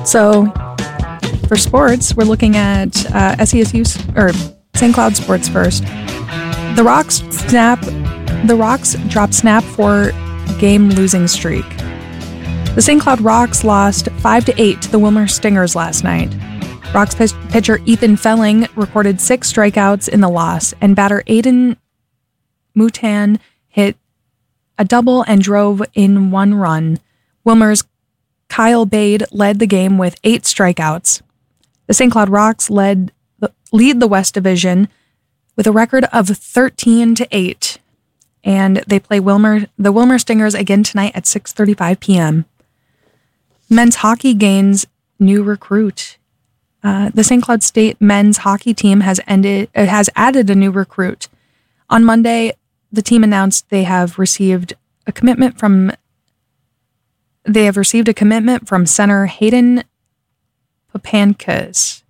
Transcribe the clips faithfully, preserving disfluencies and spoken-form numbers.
So for sports, we're looking at uh, S C S U or Saint Cloud sports first. The Rocks snap. The Rocks drop snap for game losing streak. The Saint Cloud Rocks lost five to eight to the Wilmer Stingers last night. Rocks pitch- pitcher Ethan Felling recorded six strikeouts in the loss, and batter Aiden Mutan hit a double and drove in one run. Wilmer's Kyle Bade led the game with eight strikeouts. The Saint Cloud Rocks led the, lead the West Division with a record of thirteen to eight, and they play Wilmer the Wilmer Stingers again tonight at six thirty-five p.m. Men's hockey gains new recruit. Uh, the Saint Cloud State men's hockey team has ended uh, has added a new recruit. On Monday, the team announced they have received a commitment from they have received a commitment from center Hayden Papankas.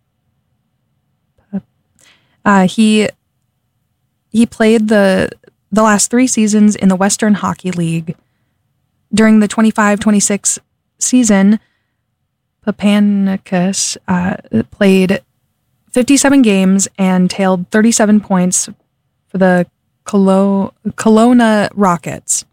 Uh, he he played the the last three seasons in the Western Hockey League. During the twenty-five twenty-six season, Papankas uh, played fifty-seven games and tailed thirty-seven points for the Colo- Kelowna Rockets.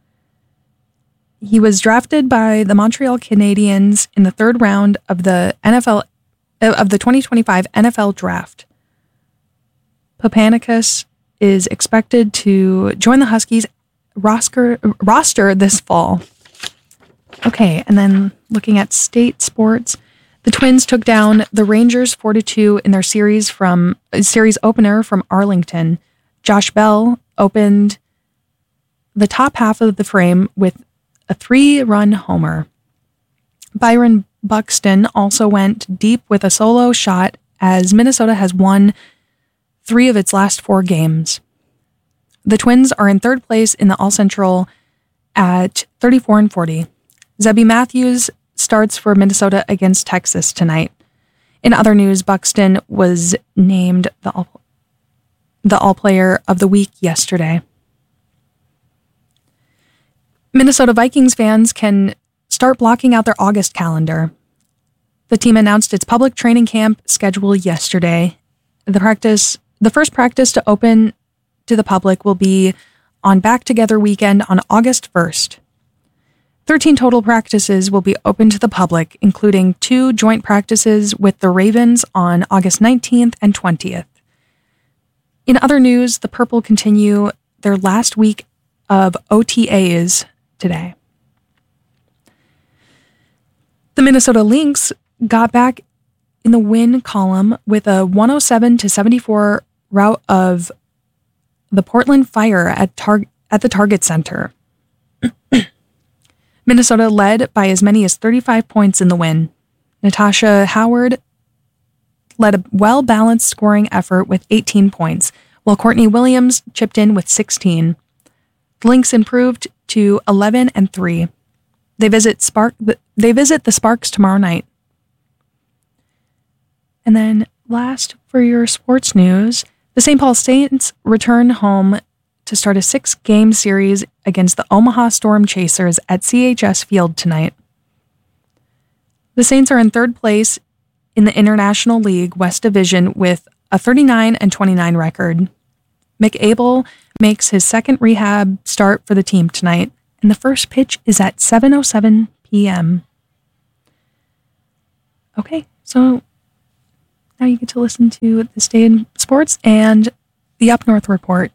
He was drafted by the Montreal Canadiens in the third round of the N F L of the twenty twenty-five N F L draft. Papankas is expected to join the Huskies roster, roster this fall. Okay, and then looking at state sports, the Twins took down the Rangers four to two in their series from series opener from Arlington. Josh Bell opened the top half of the frame with a three-run homer. Byron Buxton also went deep with a solo shot as Minnesota has won three of its last four games. The Twins are in third place in the All-Central at thirty-four and forty. Zebby Matthews starts for Minnesota against Texas tonight. In other news, Buxton was named the All, the All-Player of the Week yesterday. Minnesota Vikings fans can start blocking out their August calendar. The team announced its public training camp schedule yesterday. The practice, the first practice to open to the public will be on Back Together weekend on August first. thirteen total practices will be open to the public, including two joint practices with the Ravens on August nineteenth and twentieth. In other news, the Purple continue their last week of O T As today. The Minnesota Lynx got back in the win column with a one oh seven to seventy-four rout of the Portland Fire at, Tar- at the Target Center. Minnesota led by as many as thirty-five points in the win. Natasha Howard led a well-balanced scoring effort with eighteen points, while Courtney Williams chipped in with sixteen. The Lynx improved to eleven and three. They visit Spark. They visit the Sparks tomorrow night. And then last for your sports news, the Saint Paul Saints return home to start a six-game series against the Omaha Storm Chasers at C H S Field tonight. The Saints are in third place in the International League West Division with a thirty-nine and twenty-nine record. Mick Abel makes his second rehab start for the team tonight, and the first pitch is at seven oh seven p.m. Okay, so now you get to listen to This Day in Sports and the Up North Report.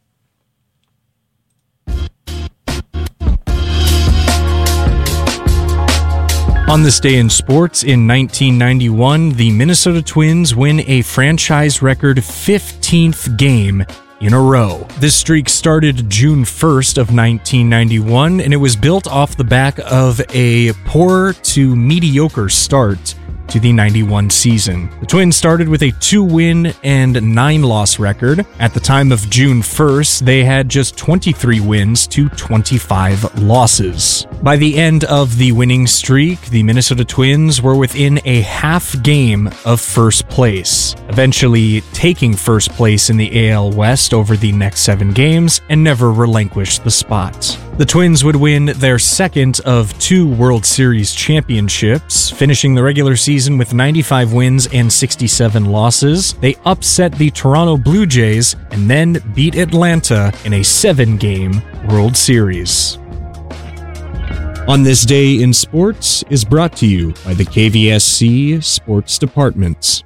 On this day in sports, in nineteen ninety-one, the Minnesota Twins win a franchise record fifteenth game in a row. This streak started June first of nineteen ninety-one, and it was built off the back of a poor to mediocre start to the ninety-one season. The Twins started with a two-win and nine-loss record. At the time of June first, they had just twenty-three wins to twenty-five losses. By the end of the winning streak, the Minnesota Twins were within a half game of first place, eventually taking first place in the A L West over the next seven games and never relinquished the spot. The Twins would win their second of two World Series championships, finishing the regular season with ninety-five wins and sixty-seven losses. They upset the Toronto Blue Jays and then beat Atlanta in a seven-game World Series. On This Day in Sports is brought to you by the K V S C Sports Departments.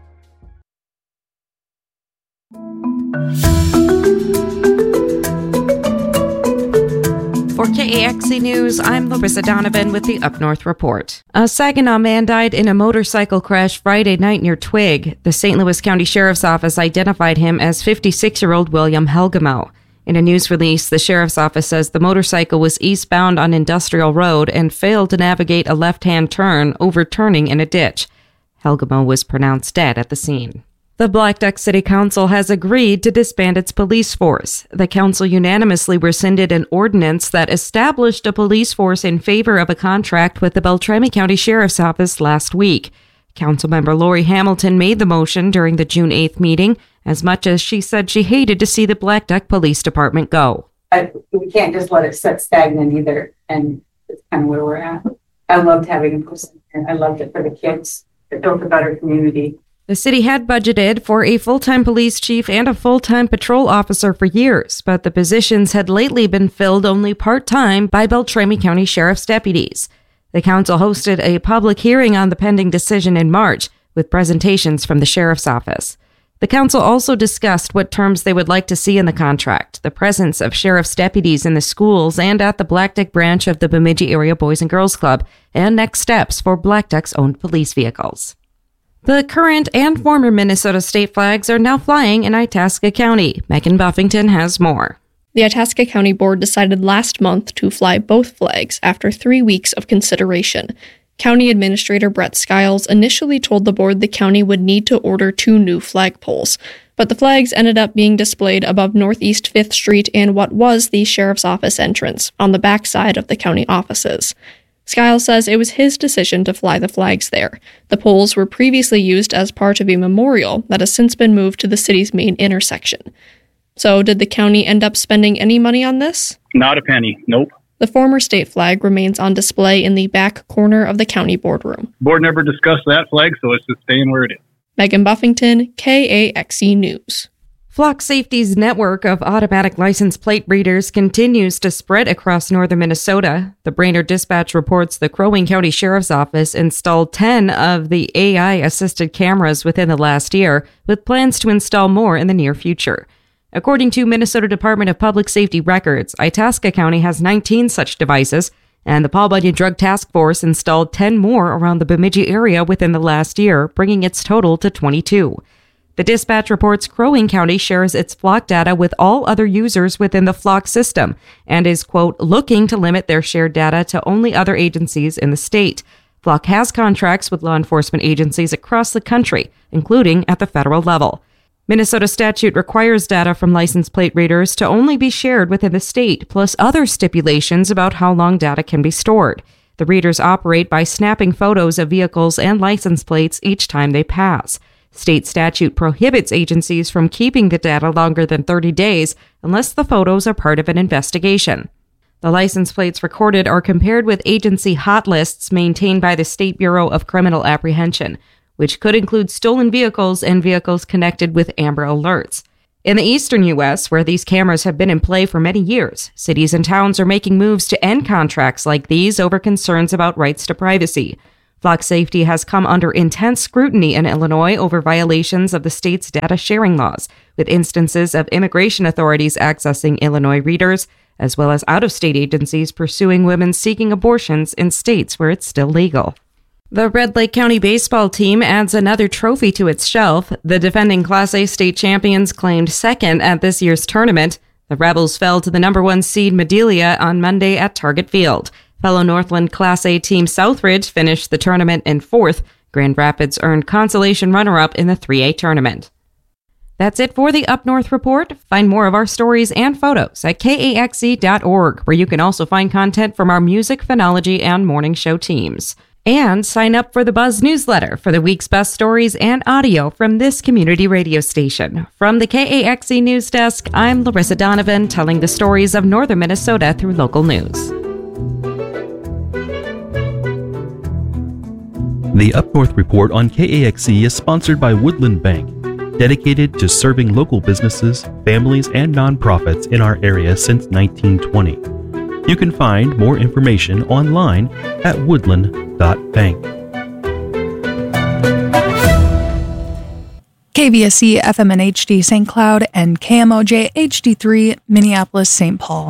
For K A X C News, I'm Larissa Donovan with the Up North Report. A Saginaw man died in a motorcycle crash Friday night near Twig. The Saint Louis County Sheriff's Office identified him as fifty-six-year-old William Helgamo. In a news release, the Sheriff's Office says the motorcycle was eastbound on Industrial Road and failed to navigate a left-hand turn, overturning in a ditch. Helgamo was pronounced dead at the scene. The Black Duck City Council has agreed to disband its police force. The council unanimously rescinded an ordinance that established a police force in favor of a contract with the Beltrami County Sheriff's Office last week. Councilmember Lori Hamilton made the motion during the June eighth meeting, as much as she said she hated to see the Black Duck Police Department go. I, we can't just let it sit stagnant either, and it's kind of where we're at. I loved having a person here. I loved it for the kids. It built a better community. The city had budgeted for a full-time police chief and a full-time patrol officer for years, but the positions had lately been filled only part-time by Beltrami County Sheriff's deputies. The council hosted a public hearing on the pending decision in March, with presentations from the sheriff's office. The council also discussed what terms they would like to see in the contract, the presence of sheriff's deputies in the schools and at the Black Duck branch of the Bemidji Area Boys and Girls Club, and next steps for Black Duck's owned police vehicles. The current and former Minnesota state flags are now flying in Itasca County. Megan Buffington has more. The Itasca County Board decided last month to fly both flags after three weeks of consideration. County Administrator Brett Skiles initially told the board the county would need to order two new flagpoles, but the flags ended up being displayed above Northeast fifth Street and what was the sheriff's office entrance, on the back side of the county offices. Skiles says it was his decision to fly the flags there. The poles were previously used as part of a memorial that has since been moved to the city's main intersection. So, did the county end up spending any money on this? Not a penny, nope. The former state flag remains on display in the back corner of the county boardroom. Board never discussed that flag, so it's just staying where it is. Megan Buffington, K A X E News. Flock Safety's network of automatic license plate readers continues to spread across northern Minnesota. The Brainerd Dispatch reports the Crow Wing County Sheriff's Office installed ten of the A I-assisted cameras within the last year, with plans to install more in the near future. According to Minnesota Department of Public Safety records, Itasca County has nineteen such devices, and the Paul Bunyan Drug Task Force installed ten more around the Bemidji area within the last year, bringing its total to twenty-two. The dispatch reports Crow Wing County shares its Flock data with all other users within the Flock system and is, quote, looking to limit their shared data to only other agencies in the state. Flock has contracts with law enforcement agencies across the country, including at the federal level. Minnesota statute requires data from license plate readers to only be shared within the state, plus other stipulations about how long data can be stored. The readers operate by snapping photos of vehicles and license plates each time they pass. State statute prohibits agencies from keeping the data longer than thirty days unless the photos are part of an investigation. The license plates recorded are compared with agency hot lists maintained by the State Bureau of Criminal Apprehension, which could include stolen vehicles and vehicles connected with Amber Alerts. In the eastern U S, where these cameras have been in play for many years, cities and towns are making moves to end contracts like these over concerns about rights to privacy. Flock Safety has come under intense scrutiny in Illinois over violations of the state's data sharing laws, with instances of immigration authorities accessing Illinois readers, as well as out-of-state agencies pursuing women seeking abortions in states where it's still legal. The Red Lake County baseball team adds another trophy to its shelf. The defending Class A state champions claimed second at this year's tournament. The Rebels fell to the number one seed Madelia on Monday at Target Field. Fellow Northland Class A team Southridge finished the tournament in fourth. Grand Rapids earned consolation runner-up in the three A tournament. That's it for the Up North Report. Find more of our stories and photos at K A X E dot org, where you can also find content from our music, phonology, and morning show teams. And sign up for the Buzz newsletter for the week's best stories and audio from this community radio station. From the K A X E News Desk, I'm Larissa Donovan, telling the stories of northern Minnesota through local news. The Up North Report on K A X E is sponsored by Woodland Bank, dedicated to serving local businesses, families, and nonprofits in our area since nineteen twenty. You can find more information online at woodland dot bank. K V S C F M and H D Saint Cloud and K M O J H D three Minneapolis Saint Paul.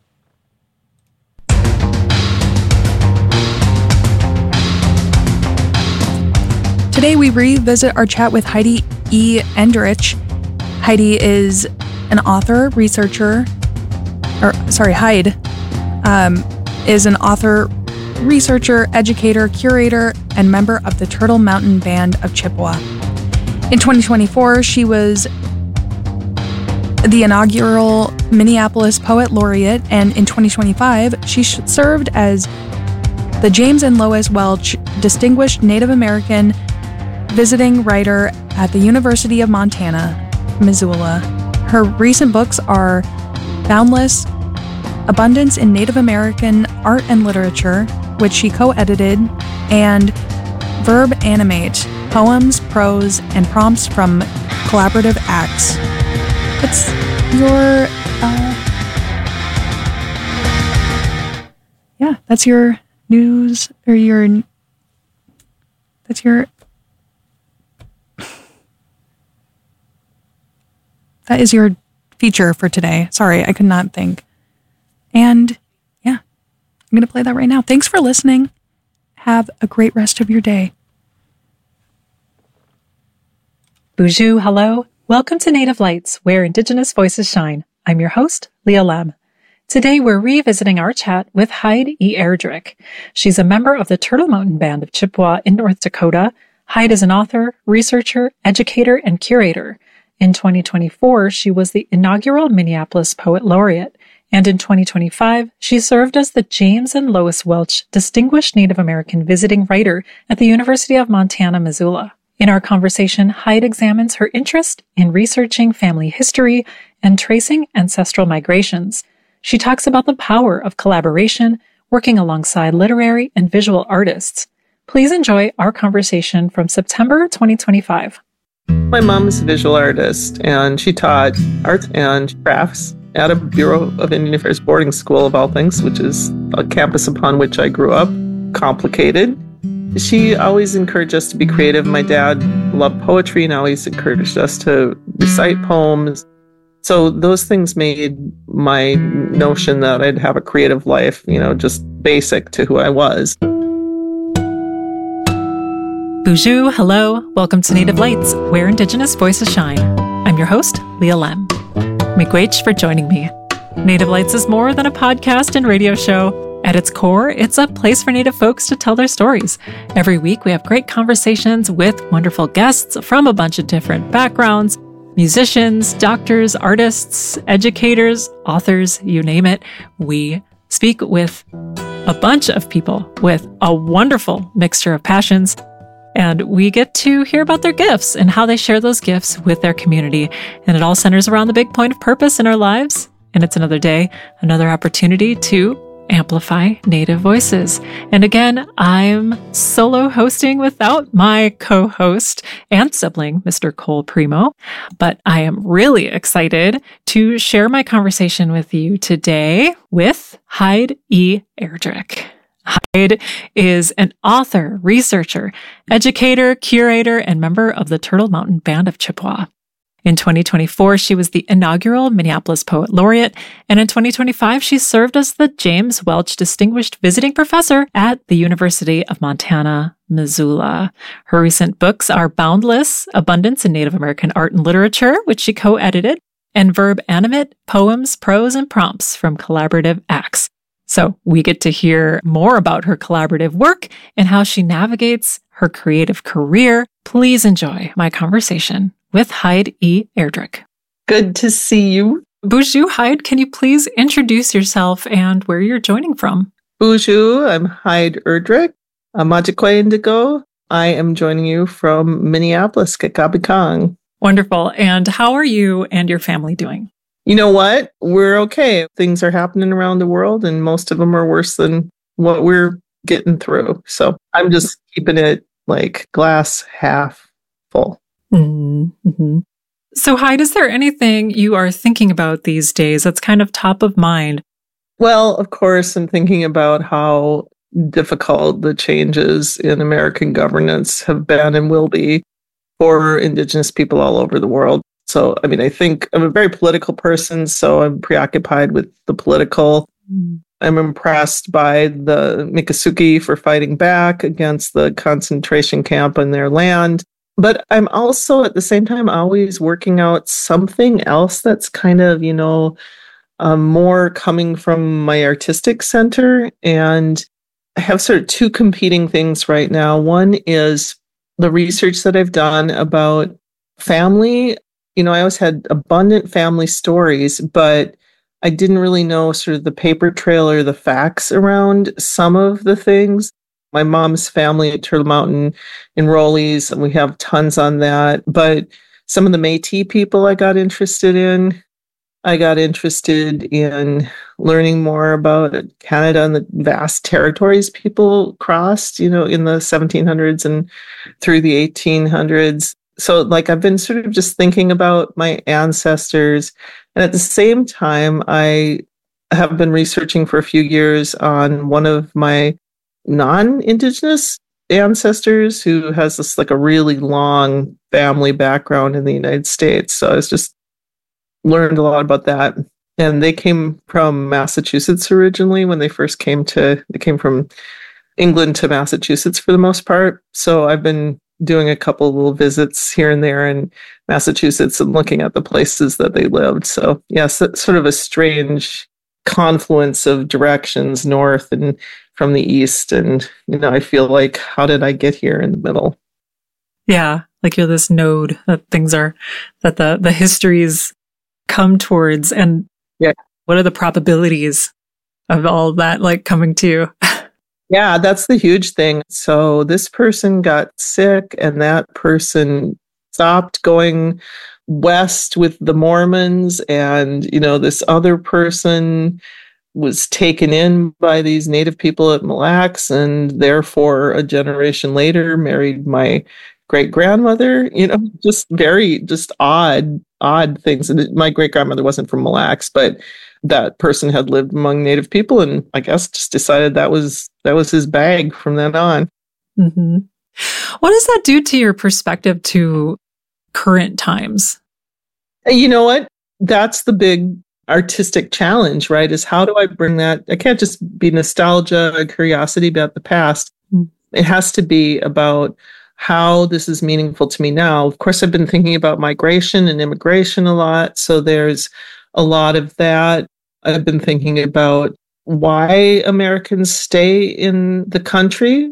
Today we revisit our chat with Heidi E. Endrich. Heidi is an author, researcher, or sorry, Hyde um, is an author, researcher, educator, curator, and member of the Turtle Mountain Band of Chippewa. In twenty twenty-four, she was the inaugural Minneapolis Poet Laureate, and in twenty twenty-five, she served as the James and Lois Welch Distinguished Native American Visiting Writer at the University of Montana, Missoula. Her recent books are Boundless, Abundance in Native American Art and Literature, which she co-edited, and Verb Animate, Poems, Prose, and Prompts from Collaborative Acts. What's your, uh... yeah, that's your news, or your, that's your, that is your feature for today. Sorry, I could not think. And yeah, I'm going to play that right now. Thanks for listening. Have a great rest of your day. Bonjour, hello. Welcome to Native Lights, where Indigenous voices shine. I'm your host, Leah Lem. Today, we're revisiting our chat with Hyde E. Erdrich. She's a member of the Turtle Mountain Band of Chippewa in North Dakota. Hyde is an author, researcher, educator, and curator. In twenty twenty-four, she was the inaugural Minneapolis Poet Laureate. And in twenty twenty-five, she served as the James and Lois Welch Distinguished Native American Visiting Writer at the University of Montana, Missoula. In our conversation, Hyde examines her interest in researching family history and tracing ancestral migrations. She talks about the power of collaboration, working alongside literary and visual artists. Please enjoy our conversation from September twenty twenty-five. My mom's a visual artist, and she taught art and crafts at a Bureau of Indian Affairs boarding school, of all things, which is a campus upon which I grew up. Complicated. She always encouraged us to be creative. My dad loved poetry and always encouraged us to recite poems. So those things made my notion that I'd have a creative life, you know, just basic to who I was. Bonjour, hello. Welcome to Native Lights, where Indigenous voices shine. I'm your host, Leah Lem. Miigwech for joining me. Native Lights is more than a podcast and radio show. At its core, it's a place for Native folks to tell their stories. Every week, we have great conversations with wonderful guests from a bunch of different backgrounds, musicians, doctors, artists, educators, authors, you name it. We speak with a bunch of people with a wonderful mixture of passions, and we get to hear about their gifts and how they share those gifts with their community. And it all centers around the big point of purpose in our lives. And it's another day, another opportunity to amplify Native voices. And again, I'm solo hosting without my co-host and sibling, Mister Cole Primo. But I am really excited to share my conversation with you today with Hyde E. Erdrich. Hyde is an author, researcher, educator, curator, and member of the Turtle Mountain Band of Chippewa. In twenty twenty-four, she was the inaugural Minneapolis Poet Laureate, and in twenty twenty-five, she served as the James Welch Distinguished Visiting Professor at the University of Montana, Missoula. Her recent books are Boundless, Abundance in Native American Art and Literature, which she co-edited, and Verb Animate, Poems, Prose, and Prompts from Collaborative Acts. So we get to hear more about her collaborative work and how she navigates her creative career. Please enjoy my conversation with Hyde E. Erdrich. Good to see you. Bonjour, Hyde. Can you please introduce yourself and where you're joining from? Bonjour, I'm Hyde Erdrich. I'm Majikwe Indigo. I am joining you from Minneapolis, Kakabikang. Wonderful. And how are you and your family doing? You know what? We're okay. Things are happening around the world, and most of them are worse than what we're getting through. So I'm just keeping it like glass half full. Mm-hmm. So, Hyde, is there anything you are thinking about these days that's kind of top of mind? Well, of course, I'm thinking about how difficult the changes in American governance have been and will be for Indigenous people all over the world. So, I mean, I think I'm a very political person, so I'm preoccupied with the political. Mm. I'm impressed by the Miccosukee for fighting back against the concentration camp on their land. But I'm also, at the same time, always working out something else that's kind of, you know, um, more coming from my artistic center. And I have sort of two competing things right now. One is the research that I've done about family. You know, I always had abundant family stories, but I didn't really know sort of the paper trail or the facts around some of the things. My mom's family at Turtle Mountain enrollees, and we have tons on that. But some of the Métis people I got interested in, I got interested in learning more about Canada and the vast territories people crossed, you know, in the seventeen hundreds and through the eighteen hundreds. So, like, I've been sort of just thinking about my ancestors. And at the same time, I have been researching for a few years on one of my non-Indigenous ancestors who has this like a really long family background in the United States. So I was just learned a lot about that. And they came from Massachusetts originally when they first came to, they came from England to Massachusetts for the most part. So I've been doing a couple little visits here and there in Massachusetts and looking at the places that they lived. So yes, it's sort of a strange confluence of directions north and from the east. And, you know, I feel like, how did I get here in the middle? Yeah, like you're this node that things are, that the, the histories come towards. And yeah, what are the probabilities of all that like coming to you? Yeah, that's the huge thing. So this person got sick and that person stopped going west with the Mormons, and, you know, this other person was taken in by these native people at Mille Lacs, and therefore a generation later married my great grandmother. You know, just very just odd, odd things. And my great grandmother wasn't from Mille Lacs, but that person had lived among native people, and I guess just decided that was that was his bag from then on. Mm-hmm. What does that do to your perspective to current times? You know what? That's the big artistic challenge, right? Is how do I bring that? I can't just be nostalgia or curiosity about the past. Mm. It has to be about how this is meaningful to me now. Of course, I've been thinking about migration and immigration a lot. So there's a lot of that. I've been thinking about why Americans stay in the country.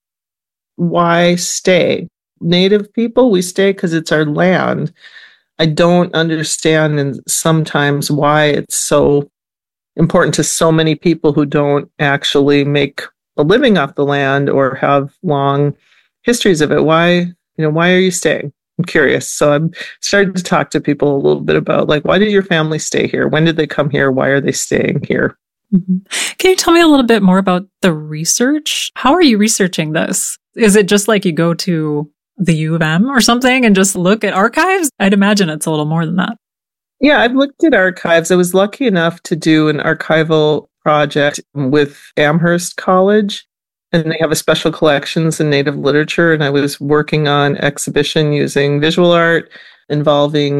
Why stay? Native people, we stay because it's our land. I don't understand and sometimes why it's so important to so many people who don't actually make a living off the land or have long histories of it. Why, you know, why are you staying? I'm curious. So I'm starting to talk to people a little bit about, like, why did your family stay here? When did they come here? Why are they staying here? Mm-hmm. Can you tell me a little bit more about the research? How are you researching this? Is it just like you go to the U of M or something and just look at archives? I'd imagine it's a little more than that. Yeah, I've looked at archives. I was lucky enough to do an archival project with Amherst College, and they have a special collections in Native literature. And I was working on exhibition using visual art involving